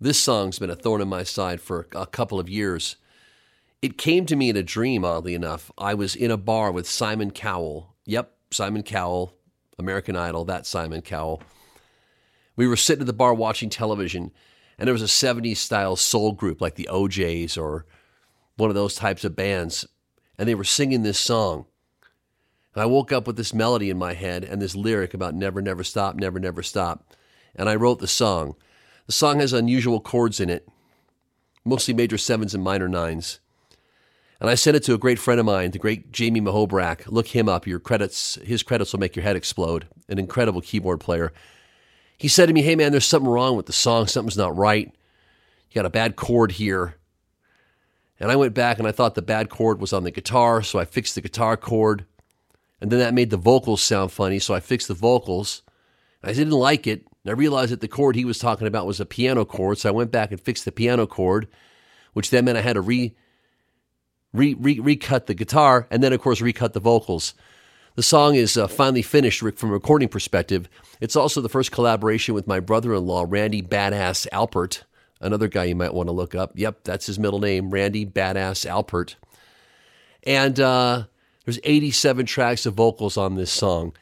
This song's been a thorn in my side for a couple of years. It came to me in a dream, oddly enough. I was in a bar with Simon Cowell. Yep, Simon Cowell, American Idol, that Simon Cowell. We were sitting at the bar watching television, and there was a 70s style soul group like the OJs or one of those types of bands, and they were singing this song. And I woke up with this melody in my head and this lyric about never, never stop, never, never stop. And I wrote the song. The song has unusual chords in it, mostly major sevens and minor nines. And I sent it to a great friend of mine, the great Jamie Mahobrak. Look him up. His credits will make your head explode. An incredible keyboard player. He said to me, hey man, there's something wrong with the song. Something's not right. You got a bad chord here. And I went back and I thought the bad chord was on the guitar, so I fixed the guitar chord. And then that made the vocals sound funny, so I fixed the vocals. I didn't like it. And I realized that the chord he was talking about was a piano chord, so I went back and fixed the piano chord, which then meant I had to recut the guitar, and then, of course, recut the vocals. The song is finally finished from a recording perspective. It's also the first collaboration with my brother-in-law, Randy Badass Alpert, another guy you might want to look up. Yep, that's his middle name, Randy Badass Alpert. And there's 87 tracks of vocals on this song.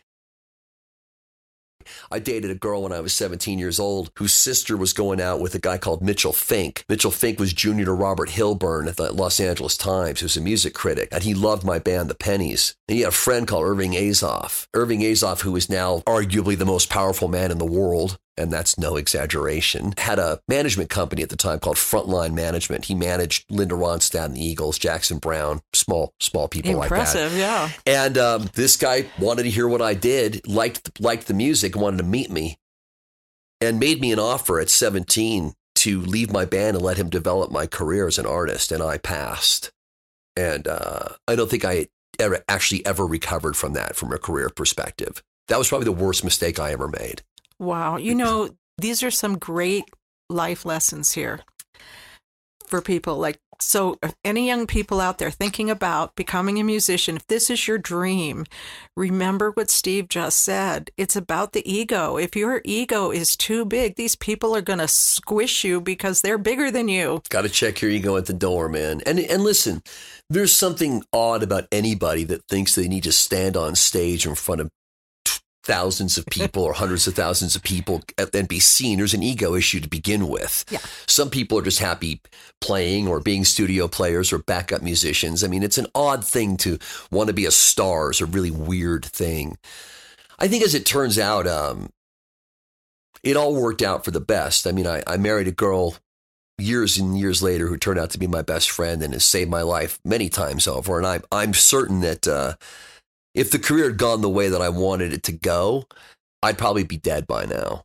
I dated a girl when I was 17 years old whose sister was going out with a guy called Mitchell Fink. Mitchell Fink was junior to Robert Hilburn at the Los Angeles Times, who's a music critic, and he loved my band, The Pennies. And he had a friend called Irving Azoff. Irving Azoff, who is now arguably the most powerful man in the world, and that's no exaggeration, had a management company at the time called Frontline Management. He managed Linda Ronstadt and the Eagles, Jackson Brown, small people like that. Impressive, yeah. And this guy wanted to hear what I did, liked the music, wanted to meet me, and made me an offer at 17 to leave my band and let him develop my career as an artist, and I passed. And I don't think I ever recovered from that from a career perspective. That was probably the worst mistake I ever made. Wow. You know, these are some great life lessons here for people. Like, so if any young people out there thinking about becoming a musician, if this is your dream, remember what Steve just said. It's about the ego. If your ego is too big, these people are going to squish you because they're bigger than you. Got to check your ego at the door, man. And listen, there's something odd about anybody that thinks they need to stand on stage in front of thousands of people or hundreds of thousands of people and be seen. There's an ego issue to begin with. Yeah. Some people are just happy playing or being studio players or backup musicians. I mean, it's an odd thing to want to be a star. It's a really weird thing. I think as it turns out, it all worked out for the best. I mean, I married a girl years and years later who turned out to be my best friend and has saved my life many times over. And I'm certain that if the career had gone the way that I wanted it to go, I'd probably be dead by now.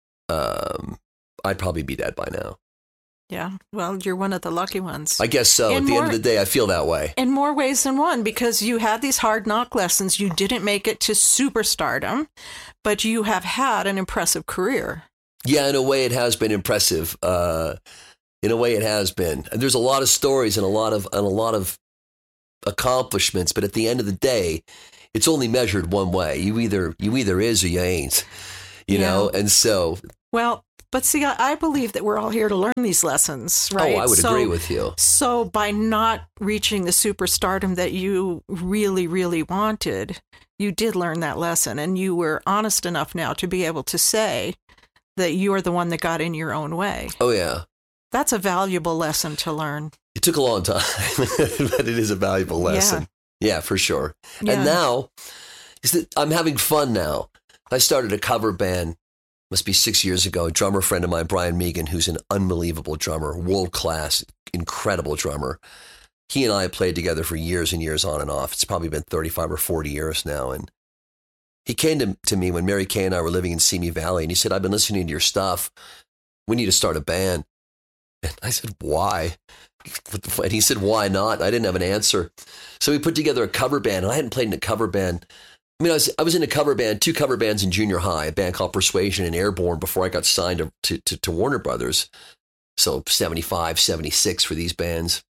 Yeah, well, you're one of the lucky ones. I guess so. At the end of the day, I feel that way. In more ways than one, because you had these hard knock lessons. You didn't make it to superstardom, but you have had an impressive career. Yeah, in a way it has been impressive. In a way it has been. And there's a lot of stories and a lot of accomplishments, but at the end of the day, it's only measured one way. You either is or you ain't, you know? And so... Well, but see, I believe that we're all here to learn these lessons, right? Oh, I would agree with you. So by not reaching the superstardom that you really, really wanted, you did learn that lesson, and you were honest enough now to be able to say that you are the one that got in your own way. Oh, yeah. That's a valuable lesson to learn. It took a long time, but it is a valuable lesson. Yeah, for sure. Yeah. And now, I'm having fun now. I started a cover band, must be 6 years ago. A drummer friend of mine, Brian Megan, who's an unbelievable drummer, world-class, incredible drummer. He and I played together for years and years on and off. It's probably been 35 or 40 years now. And he came to me when Mary Kay and I were living in Simi Valley, and he said, I've been listening to your stuff. We need to start a band. And I said, why? And he said, why not? I didn't have an answer. So we put together a cover band, and I hadn't played in a cover band. I mean, I was in a cover band, 2 cover bands in junior high, a band called Persuasion and Airborne before I got signed to Warner Brothers. So 75, 76 for these bands.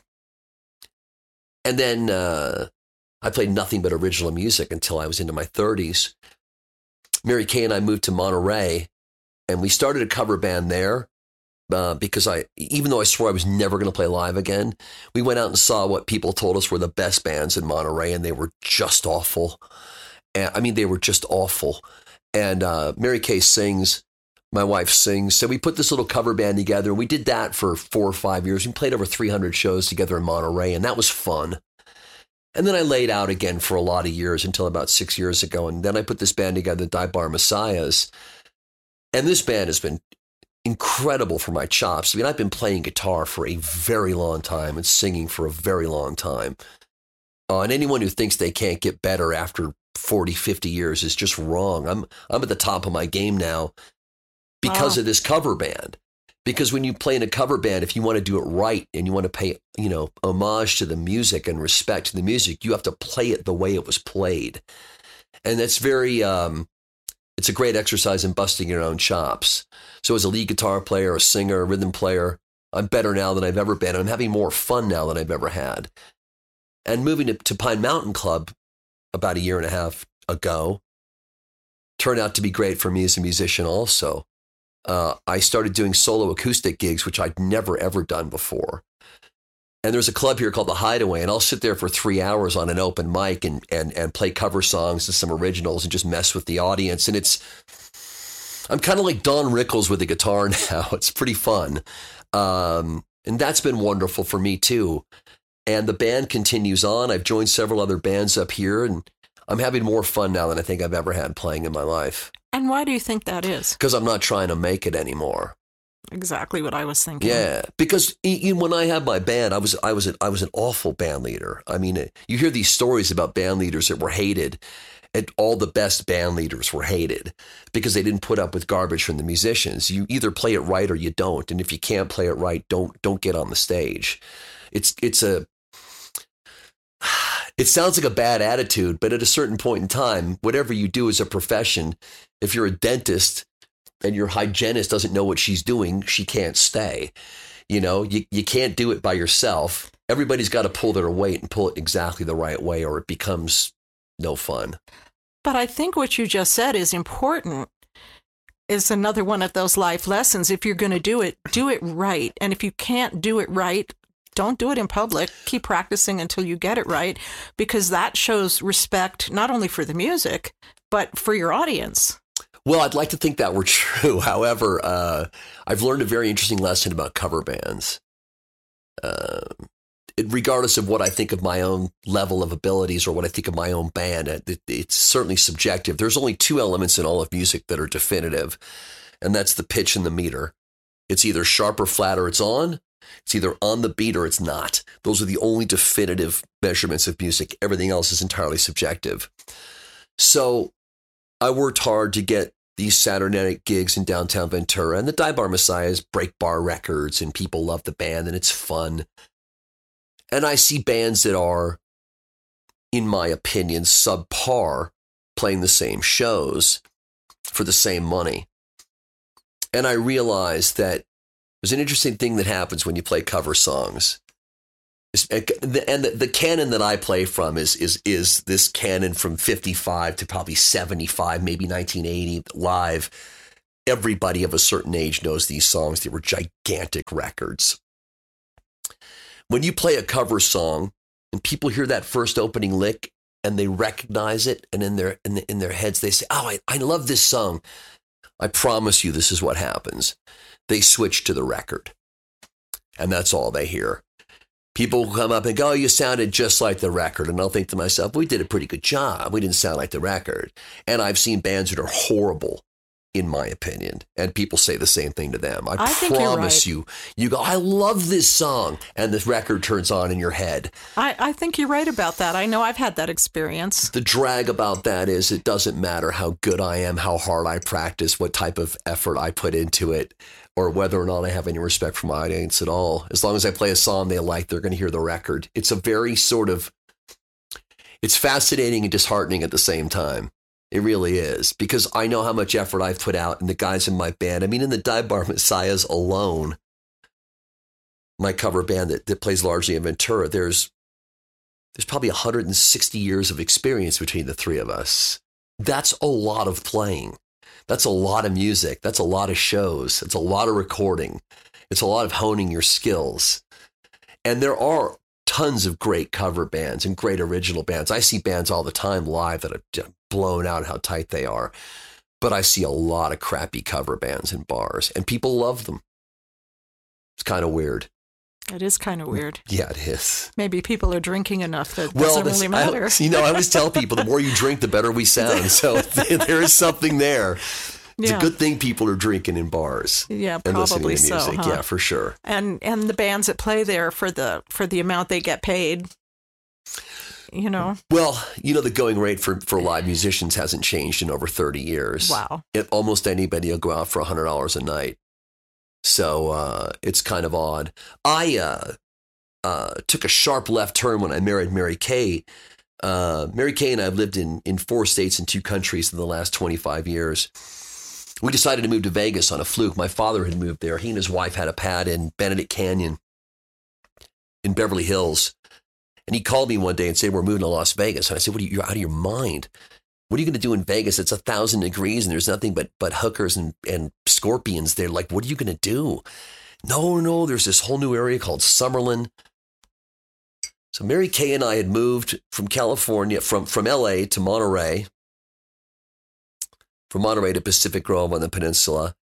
And then I played nothing but original music until I was into my 30s. Mary Kay and I moved to Monterey, and we started a cover band there. because even though I swore I was never going to play live again, we went out and saw what people told us were the best bands in Monterey, and they were just awful. And, I mean, they were just awful. And Mary Kay sings, my wife sings. So we put this little cover band together, and we did that for 4 or 5 years. We played over 300 shows together in Monterey, and that was fun. And then I laid out again for a lot of years until about 6 years ago. And then I put this band together, Die Bar Messiahs. And this band has been incredible for my chops. I mean, I've been playing guitar for a very long time and singing for a very long time. And anyone who thinks they can't get better after 40, 50 years is just wrong. I'm at the top of my game now because of this cover band. Because when you play in a cover band, if you want to do it right and you want to pay, homage to the music and respect to the music, you have to play it the way it was played. And that's very, it's a great exercise in busting your own chops. So as a lead guitar player, a singer, a rhythm player, I'm better now than I've ever been. I'm having more fun now than I've ever had. And moving to Pine Mountain Club about 1.5 years ago turned out to be great for me as a musician also. I started doing solo acoustic gigs, which I'd never, ever done before. And there's a club here called The Hideaway, and I'll sit there for 3 hours on an open mic and play cover songs and some originals and just mess with the audience. And I'm kind of like Don Rickles with a guitar now. It's pretty fun. And that's been wonderful for me too. And the band continues on. I've joined several other bands up here, and I'm having more fun now than I think I've ever had playing in my life. And why do you think that is? Because I'm not trying to make it anymore. Exactly what I was thinking. Yeah, because when I had my band, I was an awful band leader. I mean, you hear these stories about band leaders that were hated, and all the best band leaders were hated because they didn't put up with garbage from the musicians. You either play it right or you don't, and if you can't play it right, don't get on the stage. It sounds like a bad attitude, but at a certain point in time, whatever you do as a profession, if you're a dentist and your hygienist doesn't know what she's doing, she can't stay. You can't do it by yourself. Everybody's got to pull their weight and pull it exactly the right way, or it becomes no fun. But I think what you just said is important. Is another one of those life lessons. If you're going to do it right. And if you can't do it right, don't do it in public. Keep practicing until you get it right, because that shows respect not only for the music, but for your audience. Well, I'd like to think that were true. However, I've learned a very interesting lesson about cover bands. Regardless of what I think of my own level of abilities or what I think of my own band, it's certainly subjective. There's only 2 elements in all of music that are definitive, and that's the pitch and the meter. It's either sharp or flat or it's on. It's either on the beat or it's not. Those are the only definitive measurements of music. Everything else is entirely subjective. So I worked hard to get these Saturday night gigs in downtown Ventura, and the Die Bar Messiahs break bar records, and people love the band, and it's fun. And I see bands that are, in my opinion, subpar playing the same shows for the same money. And I realized that there's an interesting thing that happens when you play cover songs. And the canon that I play from is this canon from 55 to probably 75, maybe 1980 live. Everybody of a certain age knows these songs. They were gigantic records. When you play a cover song and people hear that first opening lick and they recognize it, and in their heads they say, "Oh, I love this song." I promise you this is what happens. They switch to the record, and that's all they hear. People will come up and go, "Oh, you sounded just like the record." And I'll think to myself, we did a pretty good job. We didn't sound like the record. And I've seen bands that are horrible, in my opinion, and people say the same thing to them. I promise you, you go, "I love this song," and this record turns on in your head. I think you're right about that. I know I've had that experience. The drag about that is it doesn't matter how good I am, how hard I practice, what type of effort I put into it, or whether or not I have any respect for my audience at all. As long as I play a song they like, they're going to hear the record. It's a very it's fascinating and disheartening at the same time. It really is, because I know how much effort I've put out, and the guys in my band. I mean, in the Die Bar Messiahs alone, my cover band that plays largely in Ventura, there's probably 160 years of experience between the 3 of us. That's a lot of playing. That's a lot of music. That's a lot of shows. It's a lot of recording. It's a lot of honing your skills. And there are tons of great cover bands and great original bands. I see bands all the time live that are blown out how tight they are. But I see a lot of crappy cover bands in bars, and people love them. It's kind of weird. It is kind of weird. Yeah, it is. Maybe people are drinking enough that it doesn't really matter. I always tell people the more you drink, the better we sound. So there is something there. It's a good thing people are drinking in bars. Yeah, and probably listening to music. so. Huh? Yeah, for sure. And the bands that play there for the amount they get paid. You know. Well, the going rate for live musicians hasn't changed in over 30 years. Wow. Almost anybody will go out for $100 a night. So it's kind of odd. I took a sharp left turn when I married Mary Kay. Mary Kay and I have lived in 4 states and 2 countries in the last 25 years. We decided to move to Vegas on a fluke. My father had moved there. He and his wife had a pad in Benedict Canyon in Beverly Hills. And he called me one day and said, we're moving to Las Vegas. And I said, you're out of your mind. What are you going to do in Vegas? It's 1,000 degrees and there's nothing but hookers and scorpions there. Like, what are you going to do? No, there's this whole new area called Summerlin. So Mary Kay and I had moved from California, from LA to Monterey, from Monterey to Pacific Grove on the peninsula.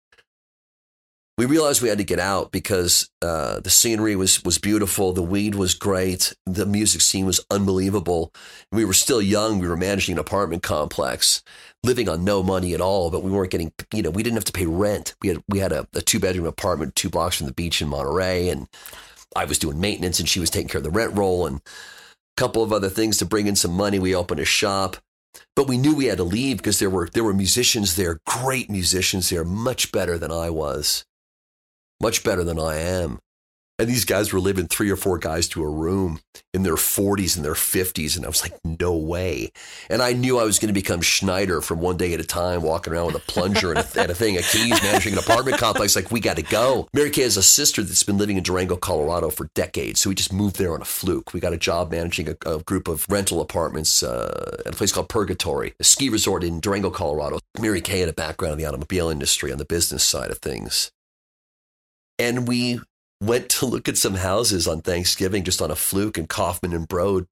We realized we had to get out because the scenery was beautiful. The weed was great. The music scene was unbelievable. We were still young. We were managing an apartment complex, living on no money at all, but we weren't getting, we didn't have to pay rent. We had a 2-bedroom apartment 2 blocks from the beach in Monterey, and I was doing maintenance and she was taking care of the rent roll and a couple of other things to bring in some money. We opened a shop. But we knew we had to leave because there were musicians there, great musicians there, much better than I was. Much better than I am. And these guys were living 3 or 4 guys to a room in their 40s and their 50s. And I was like, no way. And I knew I was going to become Schneider from one day at a time, walking around with a plunger and a thing of keys, managing an apartment complex. Like, we got to go. Mary Kay has a sister that's been living in Durango, Colorado for decades. So we just moved there on a fluke. We got a job managing a group of rental apartments at a place called Purgatory, a ski resort in Durango, Colorado. Mary Kay had a background in the automobile industry on the business side of things. And we went to look at some houses on Thanksgiving just on a fluke, and Kaufman and Broad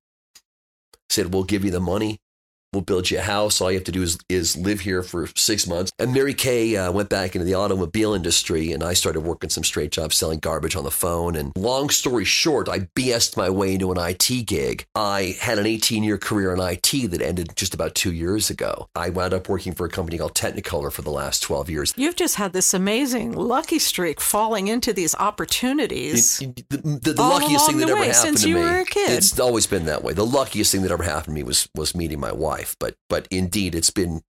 said, we'll give you the money. We'll build you a house. All you have to do is live here for 6 months. And Mary Kay went back into the automobile industry, and I started working some straight jobs selling garbage on the phone. And long story short, I BS'd my way into an IT gig. I had an 18-year career in IT that ended just about 2 years ago. I wound up working for a company called Technicolor for the last 12 years. You've just had this amazing lucky streak falling into these opportunities. The luckiest thing that ever happened since to me. You were a kid. It's always been that way. The luckiest thing that ever happened to me was meeting my wife. But indeed, it's been,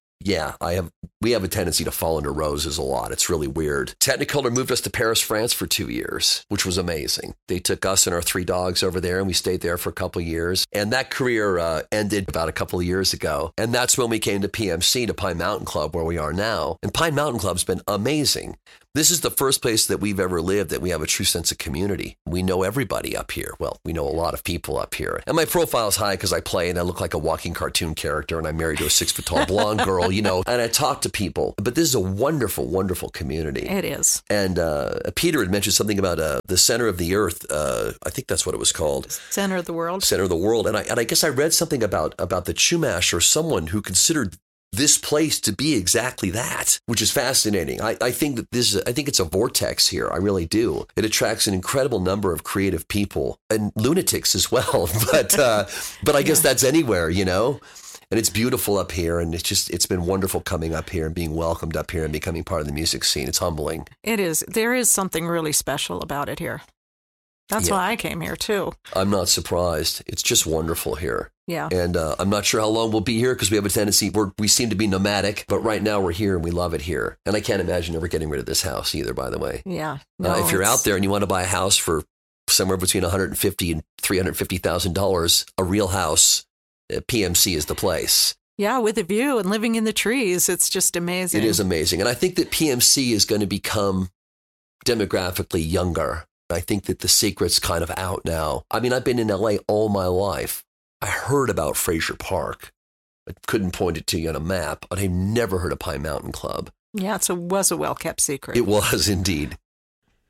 we have a tendency to fall into roses a lot. It's really weird. Technicolor moved us to Paris, France for 2 years, which was amazing. They took us and our 3 dogs over there, and we stayed there for a couple of years. And that career ended about a couple of years ago. And that's when we came to PMC, to Pine Mountain Club, where we are now. And Pine Mountain Club's been amazing. This is the first place that we've ever lived that we have a true sense of community. We know everybody up here. Well, we know a lot of people up here. And my profile's high because I play and I look like a walking cartoon character, and I'm married to a 6-foot-tall blonde girl, and I talk to people. But this is a wonderful, wonderful community. It is. And Peter had mentioned something about the center of the earth. I think that's what it was called. Center of the world. Center of the world. And I guess I read something about the Chumash, or someone who considered this place to be exactly that, which is fascinating. I think that I think it's a vortex here. I really do. It attracts an incredible number of creative people and lunatics as well. But I guess that's anywhere, And it's beautiful up here, and it's been wonderful coming up here and being welcomed up here and becoming part of the music scene. It's humbling. It is. There is something really special about it here. That's why I came here too. I'm not surprised. It's just wonderful here. Yeah. And I'm not sure how long we'll be here because we have a tendency, we seem to be nomadic, but right now we're here and we love it here. And I can't imagine ever getting rid of this house either, by the way. Yeah. If you're out there and you want to buy a house for somewhere between $150,000 and $350,000, a real house, PMC is the place. Yeah, with a view and living in the trees. It's just amazing. It is amazing. And I think that PMC is going to become demographically younger. I think that the secret's kind of out now. I mean, I've been in LA all my life. I heard about Frazier Park. I couldn't point it to you on a map, but I've never heard of Pine Mountain Club. Yeah, it was a well-kept secret. It was indeed.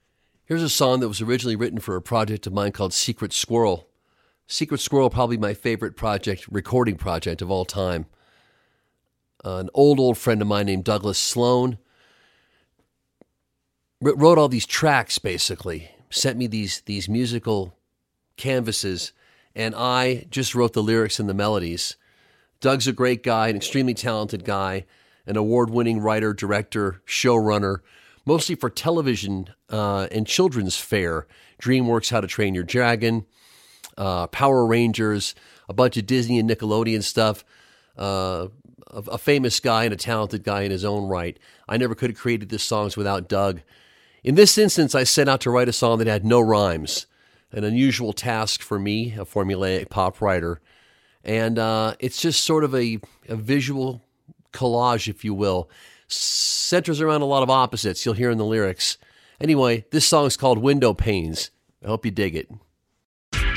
Here's a song that was originally written for a project of mine called Secret Squirrel. Secret Squirrel, probably my favorite recording project of all time. An old friend of mine named Douglas Sloan wrote all these tracks, basically, sent me these musical canvases, and I just wrote the lyrics and the melodies. Doug's a great guy, an extremely talented guy, an award-winning writer, director, showrunner, mostly for television and children's fare. DreamWorks How to Train Your Dragon, Power Rangers, a bunch of Disney and Nickelodeon stuff. A famous guy and a talented guy in his own right. I never could have created these songs without Doug. In this instance, I set out to write a song that had no rhymes, an unusual task for me, a formulaic pop writer. And it's just sort of a visual collage, if you will. Centers around a lot of opposites you'll hear in the lyrics. Anyway, this song's called Window Panes. I hope you dig it.